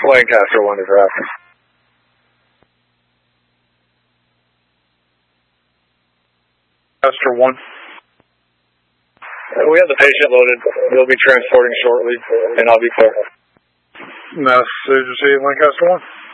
Lancaster 1 to draft. Lancaster 1. We have the patient loaded. They'll be transporting shortly, and I'll be clear. Message received, Lancaster 1.